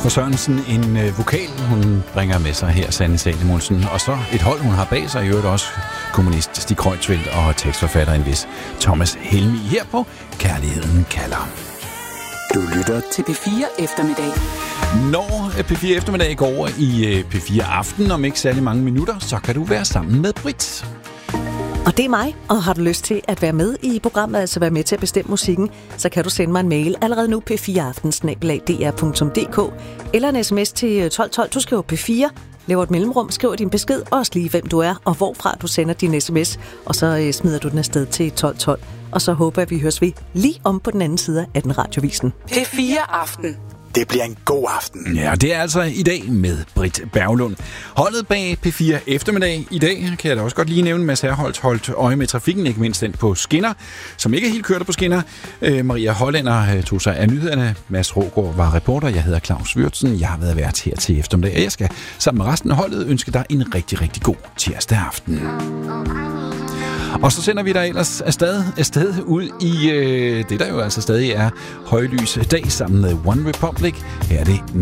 For Sørensen en vokal, hun bringer med sig her, Sanne Salomonsen. Og så et hold, hun har bag sig, i øvrigt også kommunist Stig Kreutzfeldt og tekstforfatter en vis Thomas Helmig her på Kærligheden kalder. Du lytter til P4 Eftermiddag. Når P4 Eftermiddag går over i P4 Aften om ikke særlig mange minutter, så kan du være sammen med Britt. Og det er mig, og har du lyst til at være med i programmet, altså være med til at bestemme musikken, så kan du sende mig en mail allerede nu p4aften@dr.dk eller en sms til 1212. Du skriver P4, laver et mellemrum, skriver din besked, og også lige hvem du er, og hvorfra du sender din sms, og så smider du den afsted til 1212. Og så håber jeg, at vi høres ved lige om på den anden side af den radiovisen. P4 Aften. Det bliver en god aften. Ja, det er altså i dag med Britt Berglund. Holdet bag P4 Eftermiddag i dag, kan jeg da også godt lige nævne, Mads Herholdt holdt øje med trafikken, ikke mindst den på skinner, som ikke helt kørte på skinner. Maria Hollænder tog sig af nyhederne. Mads Rågaard var reporter. Jeg hedder Claus Würtzen. Jeg har været vært her til eftermiddag, og jeg skal sammen med resten af holdet ønske dig en rigtig, rigtig god tirsdag aften. Og så sender vi dig ellers afsted ud i det, der jo altså stadig er højlys dag sammen med One Republic. Her er det